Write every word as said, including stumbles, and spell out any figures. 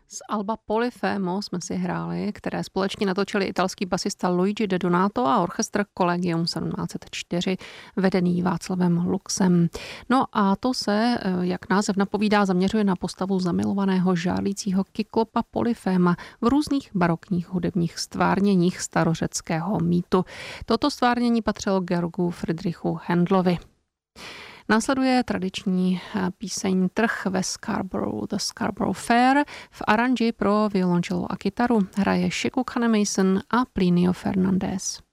Z alba Polifemo jsme si hráli, které společně natočili italský basista Luigi De Donato a orchestr Collegium sedmnáct set čtyři, vedený Václavem Luxem. No a to se, jak název napovídá, zaměřuje na postavu zamilovaného žárlícího Kyklopa Polyféma v různých barokních hudebních stvárněních starořeckého mýtu. Toto stvárnění patřilo Georgu Friedrichu Händlovi. Následuje tradiční píseň Trh ve Scarborough, The Scarborough Fair. V aranži pro violoncello a kytaru hraje Shiko Kane Mason a Plinio Fernandez.